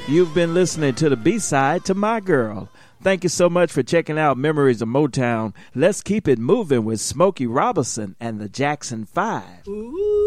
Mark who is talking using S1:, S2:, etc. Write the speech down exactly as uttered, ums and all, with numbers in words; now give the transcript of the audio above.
S1: You've been listening to the B-side to My Girl. Thank you so much for checking out Memories of Motown. Let's keep it moving with Smokey Robinson and the Jackson Five. Ooh.